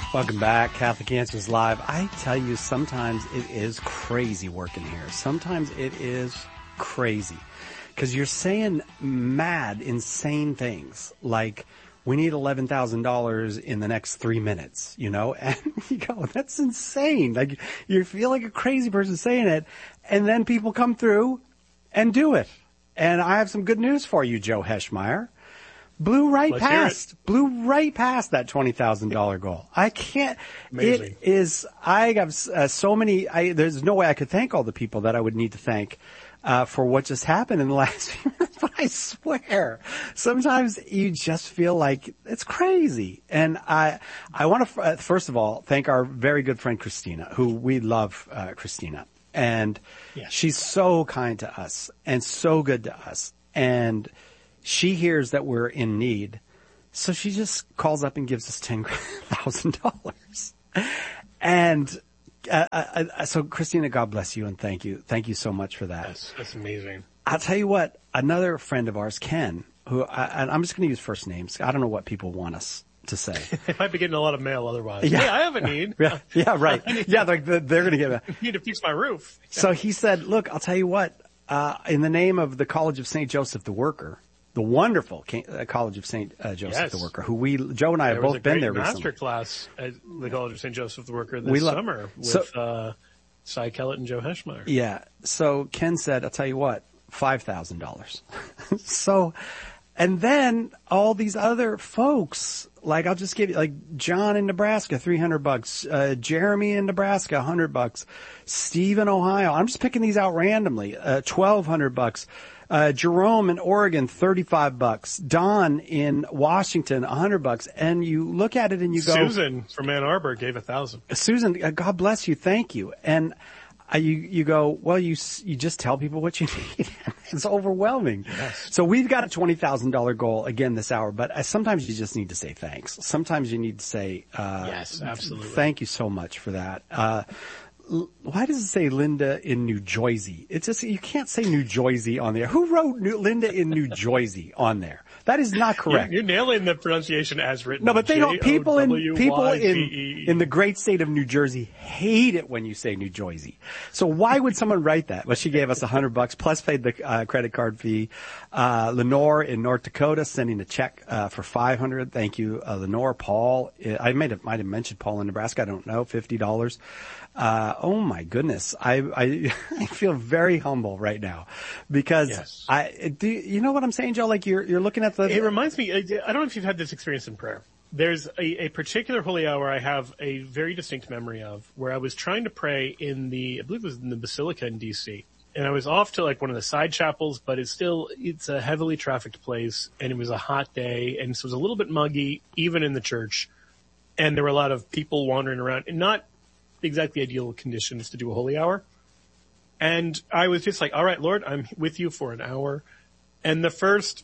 Welcome back, Catholic Answers Live. I tell you, sometimes it is crazy working here. Sometimes it is crazy. Because you're saying mad, insane things like, we need $11,000 in the next 3 minutes, you know? And you go, that's insane. Like, you feel like a crazy person saying it, and then people come through and do it. And I have some good news for you, Joe Heschmeyer. Blew right past that $20,000 goal. I can't, Amazing. It is, I have so many, there's no way I could thank all the people that I would need to thank, for what just happened in the last few minutes, but I swear, sometimes you just feel like it's crazy. And I want to, first of all, thank our very good friend Christina, who we love, Christina. And she's so kind to us and so good to us. And she hears that we're in need, so she just calls up and gives us $10,000. And so Christina, God bless you and thank you. Thank you so much for that. That's amazing. I'll tell you what, another friend of ours, Ken, who and I'm just going to use first names. I don't know what people want us to say. They might be getting a lot of mail otherwise. Yeah. Hey, I have a need. Yeah, right. Yeah, they're going to get I need to fix my roof. So he said, look, I'll tell you what, in the name of the College of St. Joseph the Worker, the wonderful College of St. Joseph the Worker, who Joe and I have both been there recently. Master class at the College of St. Joseph the Worker this summer with Cy Kellett and Joe Heschmeyer. Yeah. So Ken said, I'll tell you what, $5,000. So, and then all these other folks, like I'll just give you, like John in Nebraska, $300, Jeremy in Nebraska, $100, Steve in Ohio. I'm just picking these out randomly, $1,200. Jerome in Oregon, $35. Don in Washington, $100. And you look at it and you go, Susan from Ann Arbor gave $1,000. Susan, God bless you. Thank you. And you go, well, you just tell people what you need. It's overwhelming. Yes. So we've got a $20,000 goal again this hour, but sometimes you just need to say thanks. Sometimes you need to say, yes, absolutely. Thank you so much for that. Why does it say Linda in New Jersey? It's just, you can't say New Jersey on there. Who wrote Linda in New Jersey on there? That is not correct. You're nailing the pronunciation as written. No, but they don't, people in the great state of New Jersey hate it when you say New Jersey. So why would someone write that? Well, she gave us $100 plus paid the, credit card fee. Lenore in North Dakota sending a check, for $500. Thank you, Lenore. Paul, I might have mentioned Paul in Nebraska. I don't know, $50. Oh my goodness. I feel very humble right now because you know what I'm saying, Joe? Like you're looking at it reminds me, I don't know if you've had this experience in prayer. There's a particular holy hour I have a very distinct memory of where I was trying to pray I believe it was in the Basilica in DC. And I was off to like one of the side chapels, but it's a heavily trafficked place and it was a hot day and so it was a little bit muggy even in the church. And there were a lot of people wandering around and not exactly ideal conditions to do a holy hour. And I was just like, all right, Lord, I'm with you for an hour. And the first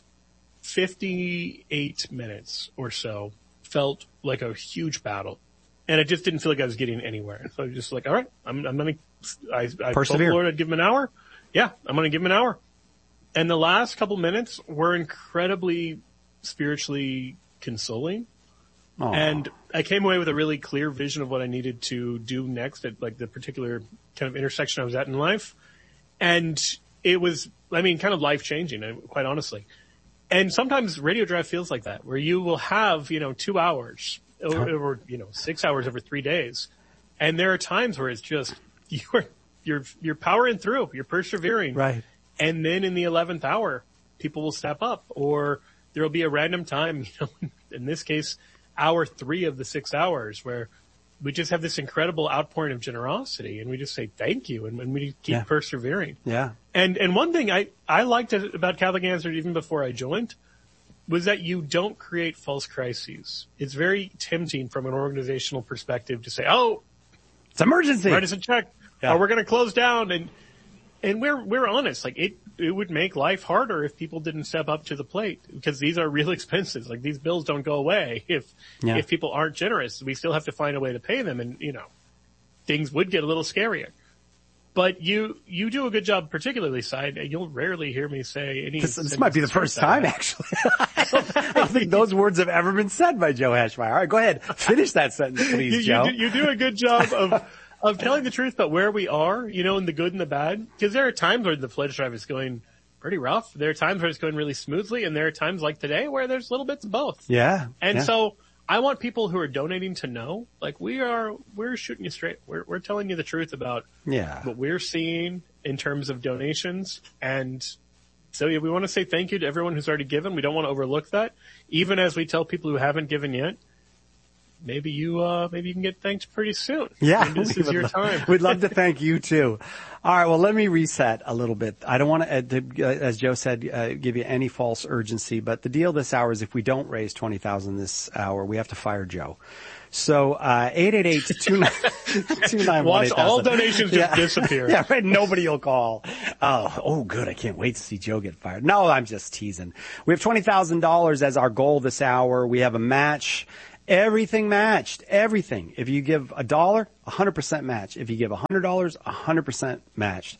58 minutes or so felt like a huge battle. And I just didn't feel like I was getting anywhere. So I was just like, all right, I told the Lord I'd give him an hour. Yeah, I'm going to give him an hour. And the last couple minutes were incredibly spiritually consoling. Aww. And I came away with a really clear vision of what I needed to do next at like the particular kind of intersection I was at in life. And it was, kind of life changing, quite honestly. And sometimes Radio Drive feels like that, where you will have, 2 hours or 6 hours over 3 days. And there are times where it's just, you're powering through, you're persevering. Right. And then in the 11th hour, people will step up or there'll be a random time, in this case, hour 3 of the 6 hours where we just have this incredible outpouring of generosity and we just say thank you and we keep persevering. Yeah. And one thing I liked about Catholic Answers even before I joined was that you don't create false crises. It's very tempting from an organizational perspective to say, oh, it's emergency. Write us a check or we're going to close down. And we're honest. Like it would make life harder if people didn't step up to the plate because these are real expenses. Like these bills don't go away if people aren't generous. We still have to find a way to pay them and, things would get a little scarier. But you do a good job, particularly, Si. You'll rarely hear me say any. This might be the first time, actually. I don't think those words have ever been said by Joe Hashmeyer. All right, go ahead. Finish that sentence, please, Joe. You do a good job of telling the truth about where we are, in the good and the bad. Because there are times where the pledge drive is going pretty rough. There are times where it's going really smoothly, and there are times like today where there's little bits of both. Yeah. And so I want people who are donating to know, like, we're shooting you straight. We're telling you the truth about what we're seeing in terms of donations. And so we want to say thank you to everyone who's already given. We don't want to overlook that. Even as we tell people who haven't given yet, maybe you can get thanked pretty soon. Yeah. Maybe this is your time. We'd love to thank you too. All right. Well, let me reset a little bit. I don't want to, as Joe said, give you any false urgency, but the deal this hour is if we don't raise 20,000 this hour, we have to fire Joe. So, 888-291-8000. Watch all donations just disappear. Yeah, right. Nobody will call. Oh, good. I can't wait to see Joe get fired. No, I'm just teasing. We have $20,000 as our goal this hour. We have a match. Everything matched. Everything. If you give $1, 100% match. If you give $100, 100% matched.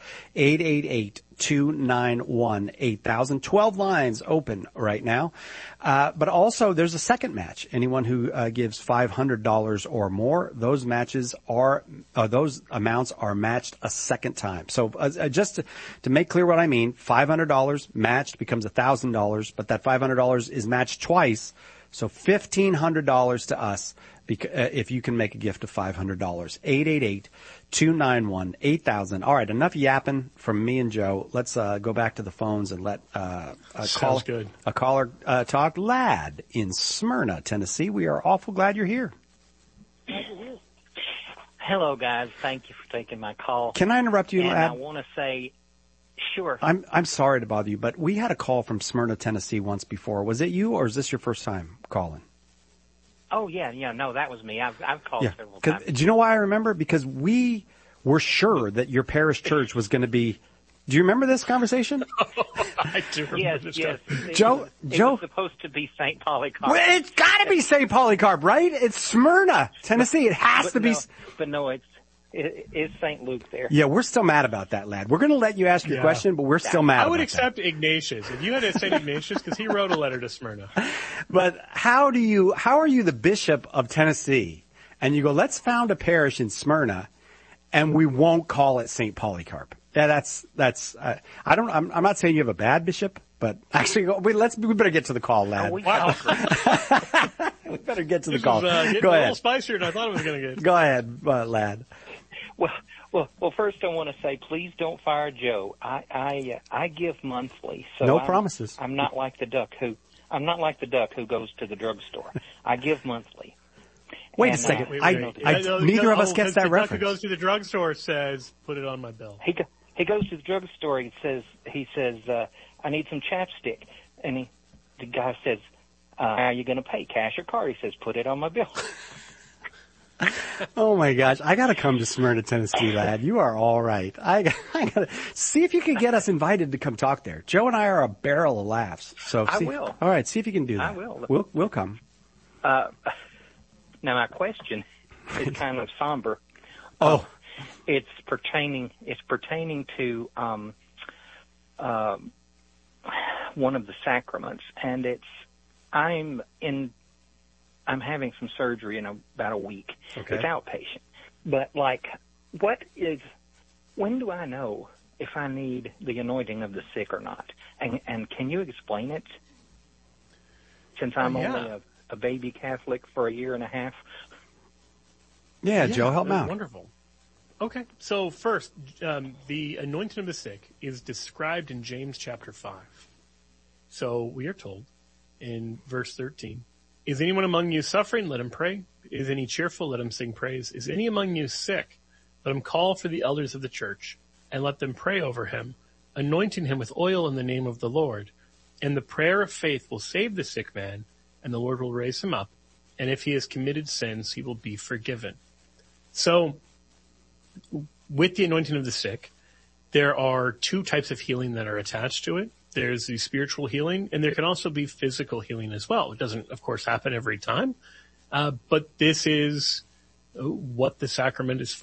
888-291-8000. 12 lines open right now. But also there's a second match. Anyone who gives $500 or more, those amounts are matched a second time. So just to make clear what I mean, $500 matched becomes $1,000, but that $500 is matched twice. So $1,500 to us if you can make a gift of $500. 888-291-8000. All right, enough yapping from me and Joe. Let's go back to the phones and let a caller talk. Lad in Smyrna, Tennessee. We are awful glad you're here. Hello, guys. Thank you for taking my call. Can I interrupt you, Lad? I want to say, sure. I'm sorry to bother you, but we had a call from Smyrna, Tennessee once before. Was it you, or is this your first time calling? Oh, yeah, no, that was me. I've called several times. Do you know why I remember? Because we were sure that your parish church was going to be. Do you remember this conversation? I do remember this. Yes. Joe, it was supposed to be St. Polycarp. Well, it's got to be St. Polycarp, right? It's Smyrna, Tennessee. It has to be. But no, it's St. Luke there. Yeah, we're still mad about that, Lad. We're going to let you ask your question, but we're still mad about that. I would accept Ignatius. If you had a St. Ignatius, because he wrote a letter to Smyrna. But how are you the bishop of Tennessee, and you go, let's found a parish in Smyrna, and we won't call it St. Polycarp? Yeah, I'm not saying you have a bad bishop, but actually, we better get to the call, Lad. Wow. We better get to the call. Go ahead. A little spicier than I thought it was going to get. Go ahead, Lad. Well, first I want to say, please don't fire Joe. I give monthly, so no promises. I'm not like the duck who goes to the drugstore. I give monthly. Wait a second. Neither of us gets that reference. The duck who goes to the drugstore says, "Put it on my bill." He goes to the drugstore. He says, "I need some chapstick," and the guy says, "How are you going to pay? Cash or card?" He says, "Put it on my bill." Oh my gosh. I gotta come to Smyrna, Tennessee, Lad. You are all right. I gotta see if you can get us invited to come talk there. Joe and I are a barrel of laughs. So I will. All right. See if you can do that. I will. We'll come. Now my question is kind of somber. Oh. It's pertaining to, one of the sacraments, and I'm having some surgery in about a week. Okay. It's outpatient. But when do I know if I need the anointing of the sick or not? And can you explain it? Since I'm only a baby Catholic for a year and a half. Yeah, Joe, help out. Wonderful. Okay. So first, the anointing of the sick is described in James chapter 5. So we are told in verse 13, is anyone among you suffering? Let him pray. Is any cheerful? Let him sing praise. Is any among you sick? Let him call for the elders of the church and let them pray over him, anointing him with oil in the name of the Lord. And the prayer of faith will save the sick man, and the Lord will raise him up. And if he has committed sins, he will be forgiven. So with the anointing of the sick, there are two types of healing that are attached to it. There's the spiritual healing, and there can also be physical healing as well. It doesn't, of course, happen every time, but this is what the sacrament is for.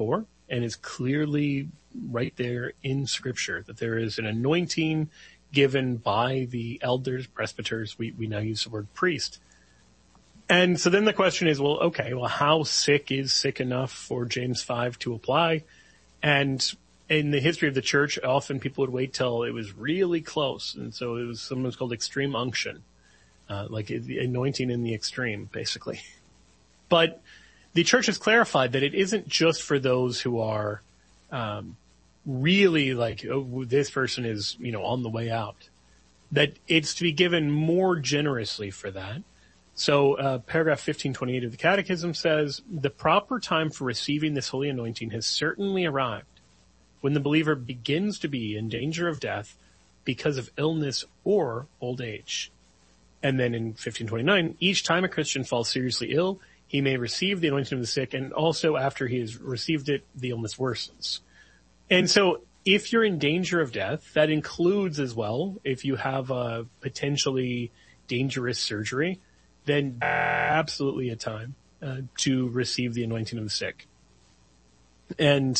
and is clearly right there in Scripture, that there is an anointing given by the elders, presbyters, we now use the word priest. And so then the question is, well, okay, well, how sick is sick enough for James 5 to apply? And in the history of the church, often people would wait till it was really close. And so it was sometimes called extreme unction, like the anointing in the extreme, basically. But the church has clarified that it isn't just for those who are really like, oh, this person is, on the way out. That it's to be given more generously for that. So paragraph 1528 of the Catechism says, the proper time for receiving this holy anointing has certainly arrived when the believer begins to be in danger of death because of illness or old age. And then in 1529, each time a Christian falls seriously ill, he may receive the anointing of the sick, and also after he has received it, the illness worsens. And so if you're in danger of death, that includes as well, if you have a potentially dangerous surgery, then absolutely a time to receive the anointing of the sick. And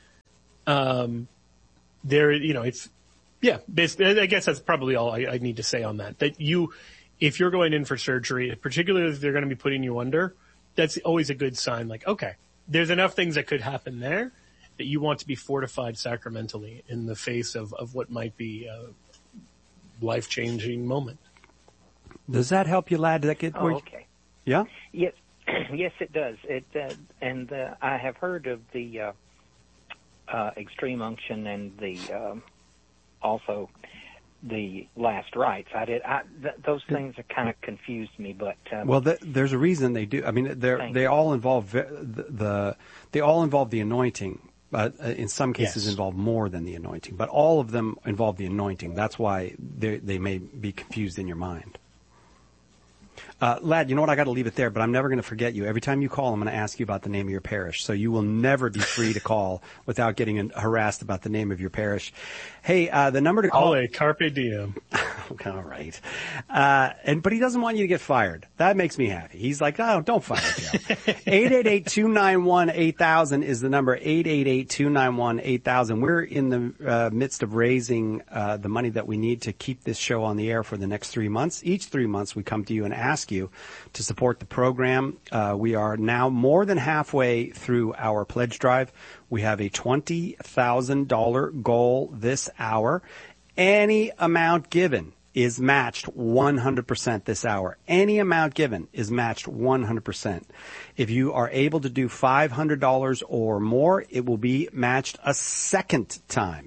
basically, I guess that's probably all I need to say on that. That if you're going in for surgery, particularly if they're going to be putting you under, that's always a good sign. Like, okay, there's enough things that could happen there that you want to be fortified sacramentally in the face of what might be a life-changing moment. Does that help you, lad? Okay. Yeah? Yes, yes, it does. And I have heard of the extreme unction and the also the last rites. Those things are kind of confused me, but there's a reason they do. I mean, they all involve they all involve the anointing, but in some cases involve more than the anointing. But all of them involve the anointing. That's why they may be confused in your mind. Lad, you know what? I got to leave it there, but I'm never going to forget you. Every time you call, I'm going to ask you about the name of your parish. So you will never be free to call without getting harassed about the name of your parish. Hey, the number to call. Carpe diem. All right. But he doesn't want you to get fired. That makes me happy. He's like, oh, don't fire me. 888-291-8000 is the number. 888-291-8000. We're in the midst of raising the money that we need to keep this show on the air for the next 3 months. Each 3 months, we come to you and ask you to support the program. We are now more than halfway through our pledge drive. We have a $20,000 goal this hour. Any amount given is matched 100% this hour. Any amount given is matched 100%. If you are able to do $500 or more, it will be matched a second time.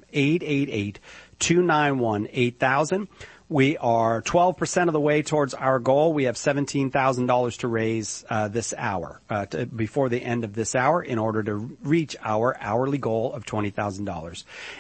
888-291-8000. We are 12% of the way towards our goal. We have $17,000 to raise this hour, before the end of this hour, in order to reach our hourly goal of $20,000.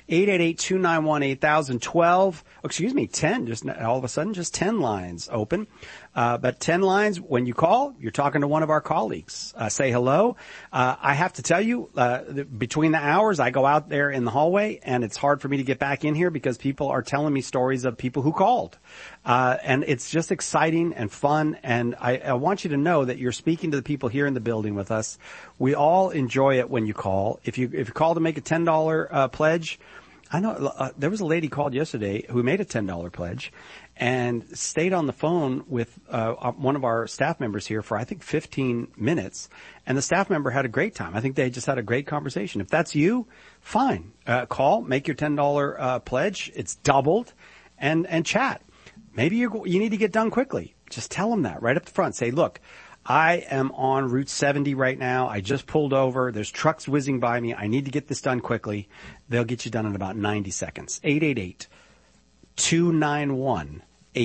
888-291-8000. 10. Just all of a sudden, just 10 lines open. But 10 lines, when you call, you're talking to one of our colleagues. Say hello. I have to tell you, between the hours, I go out there in the hallway, and it's hard for me to get back in here because people are telling me stories of people who called. And it's just exciting and fun. And I want you to know that you're speaking to the people here in the building with us. We all enjoy it when you call. If you call to make a $10 pledge, I know there was a lady called yesterday who made a $10 pledge and stayed on the phone with one of our staff members here for, I think, 15 minutes. And the staff member had a great time. I think they just had a great conversation. If that's you, fine. Call, make your $10 pledge. It's doubled, and chat. Maybe you need to get done quickly. Just tell them that right up the front. Say, look, I am on Route 70 right now. I just pulled over. There's trucks whizzing by me. I need to get this done quickly. They'll get you done in about 90 seconds. 888-291-8000.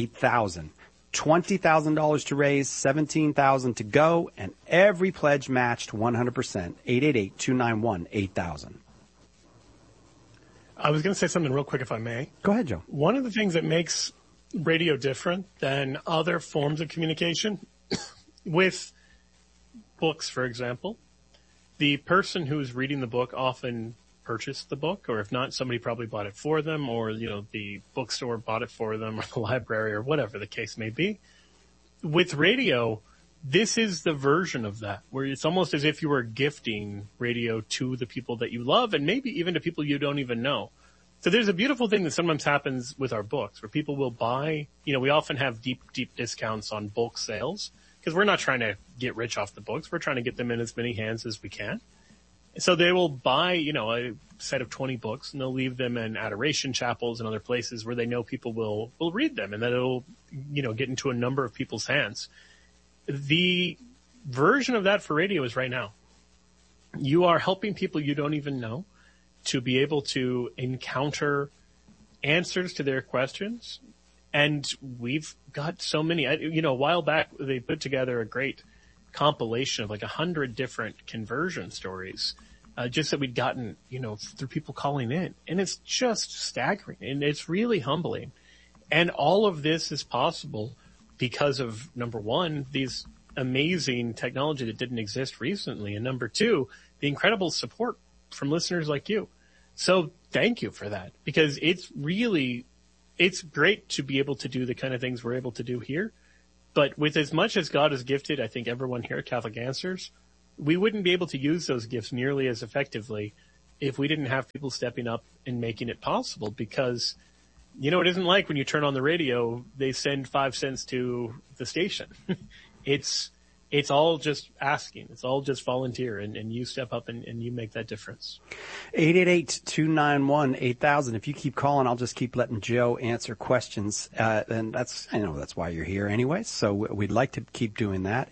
$20,000 to raise, $17,000 to go, and every pledge matched 100%. 888-291-8000. I was going to say something real quick, if I may. Go ahead, Joe. One of the things that makes radio different than other forms of communication, with books, for example, the person who's reading the book often purchased the book, or if not, somebody probably bought it for them, or, the bookstore bought it for them, or the library, or whatever the case may be. With radio, This is the version of that, where it's almost as if you were gifting radio to the people that you love, and maybe even to people you don't even know. So there's a beautiful thing that sometimes happens with our books, where people will buy, we often have deep discounts on bulk sales, because we're not trying to get rich off the books. We're trying to get them in as many hands as we can. So they will buy, a set of 20 books, and they'll leave them in adoration chapels and other places where they know people will read them, and that it'll, get into a number of people's hands. The version of that for radio is right now. You are helping people you don't even know to be able to encounter answers to their questions. And we've got so many, a while back they put together a great compilation of like 100 different conversion stories, just that we'd gotten, through people calling in. And it's just staggering, and it's really humbling. And all of this is possible because of, number one, these amazing technology that didn't exist recently, and number two, the incredible support from listeners like you. So thank you for that, because it's great to be able to do the kind of things we're able to do here. But with as much as God has gifted, I think, everyone here at Catholic Answers, we wouldn't be able to use those gifts nearly as effectively if we didn't have people stepping up and making it possible. Because, it isn't like when you turn on the radio, they send 5 cents to the station. It's all just asking. It's all just volunteer, and you step up and you make that difference. 888-291-8000. If you keep calling, I'll just keep letting Joe answer questions. And I know that's why you're here anyway. So we'd like to keep doing that.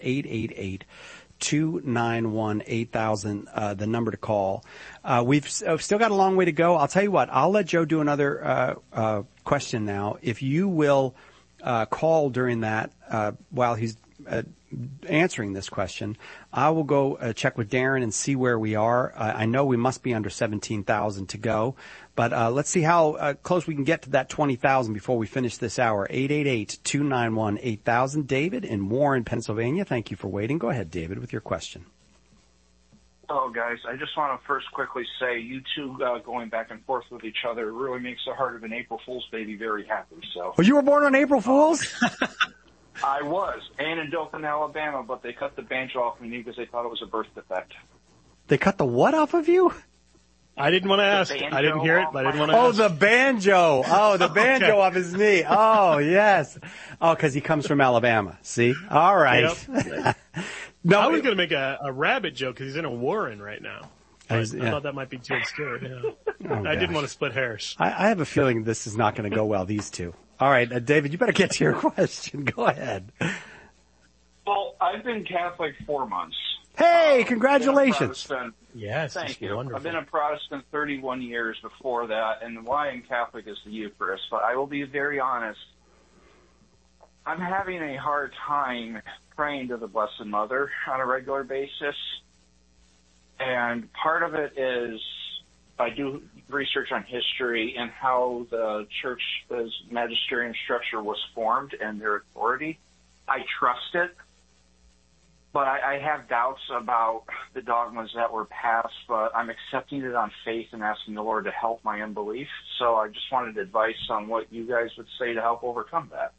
888-291-8000, the number to call. We've still got a long way to go. I'll tell you what, I'll let Joe do another, question now. If you will, call during that, while he's, answering this question, I will go check with Darren and see where we are. I know we must be under 17,000 to go, but let's see how close we can get to that 20,000 before we finish this hour. 888-291-8000. David in Warren, Pennsylvania. Thank you for waiting. Go ahead, David, with your question. Hello, guys. I just want to first quickly say you two going back and forth with each other really makes the heart of an April Fool's baby very happy. So. Oh, you were born on April Fool's? I was, and in Dothan, Alabama, but they cut the banjo off me because they thought it was a birth defect. They cut the what off of you? I didn't want to ask. I didn't hear it, but I didn't want to ask. Oh, the banjo. Oh, the banjo off his knee. Oh, yes. Oh, because he comes from Alabama. See? All right. Yep. No, I was going to make a rabbit joke because he's in a Warren right now. I thought that might be too obscure. Yeah. Oh, I didn't want to split hairs. I have a feeling this is not going to go well, these two. All right, David, you better get to your question. Go ahead. Well, I've been Catholic 4 months. Hey, congratulations. Yes, thank you. Wonderful. I've been a Protestant 31 years before that, and why I'm Catholic is the Eucharist. But I will be very honest. I'm having a hard time praying to the Blessed Mother on a regular basis. And part of it is I do research on history and how the church's magisterium structure was formed and their authority. I trust it, but I have doubts about the dogmas that were passed, but I'm accepting it on faith and asking the Lord to help my unbelief. So I just wanted advice on what you guys would say to help overcome that.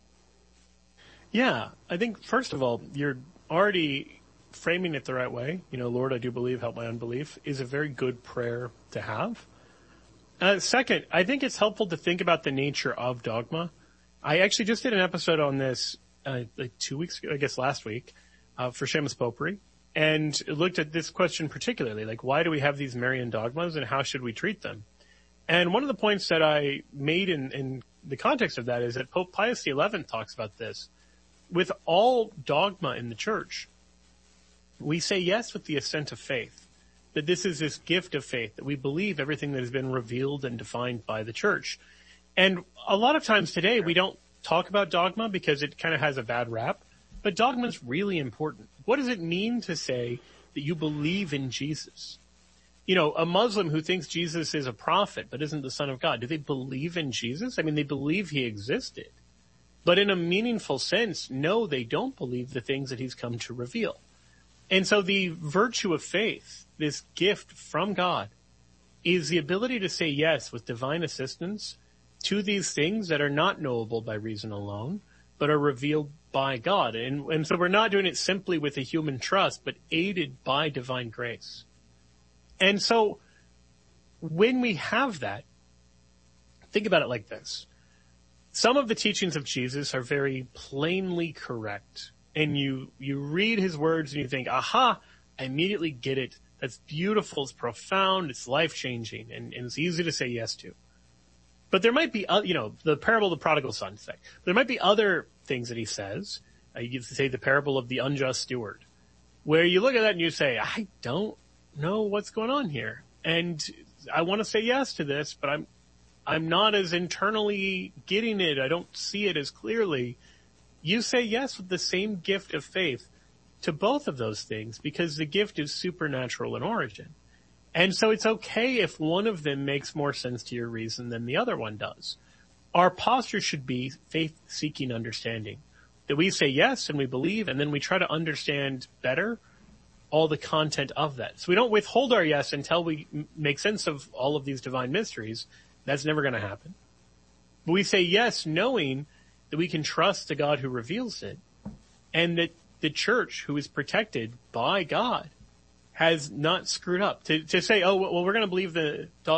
Yeah, I think, first of all, you're already framing it the right way. Lord, I do believe, help my unbelief, is a very good prayer to have. Second, I think it's helpful to think about the nature of dogma. I actually just did an episode on this like 2 weeks ago, I guess last week, for Seamus Popery, and looked at this question particularly, like why do we have these Marian dogmas and how should we treat them? And one of the points that I made in the context of that is that Pope Pius XI talks about this. With all dogma in the church, we say yes with the assent of faith, that this is this gift of faith, that we believe everything that has been revealed and defined by the church. And a lot of times today we don't talk about dogma because it kind of has a bad rap, but dogma is really important. What does it mean to say that you believe in Jesus? A Muslim who thinks Jesus is a prophet but isn't the Son of God, do they believe in Jesus? I mean, they believe he existed. But in a meaningful sense, no, they don't believe the things that he's come to reveal. And so the virtue of faith, this gift from God, is the ability to say yes with divine assistance to these things that are not knowable by reason alone, but are revealed by God. And so we're not doing it simply with a human trust, but aided by divine grace. And so when we have that, think about it like this. Some of the teachings of Jesus are very plainly correct. And you read his words and you think, aha, I immediately get it. That's beautiful. It's profound. It's life-changing. And it's easy to say yes to. But there might be, the parable of the prodigal son, say. There might be other things that he says. You could say the parable of the unjust steward, where you look at that and you say, I don't know what's going on here. And I want to say yes to this, but I'm not as internally getting it. I don't see it as clearly. You say yes with the same gift of faith to both of those things because the gift is supernatural in origin. And so it's okay if one of them makes more sense to your reason than the other one does. Our posture should be faith-seeking understanding. That we say yes and we believe and then we try to understand better all the content of that. So we don't withhold our yes until we make sense of all of these divine mysteries. That's never going to happen. But we say yes knowing that we can trust the God who reveals it and that the church who is protected by God has not screwed up. To say, oh, well, we're going to believe the